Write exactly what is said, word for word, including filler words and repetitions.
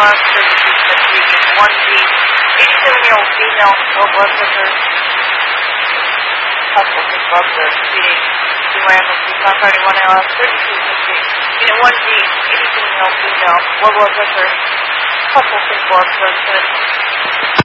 S thirty-two fatigue, one G, eighty-seven-year-old female, low blood pressure, possible for blood pressure, feeding, two-gram of Busan thirty-one L S thirty-two fatigue, unit one G, eighty-seven-year-old female, low blood pressure, possible for blood pressure.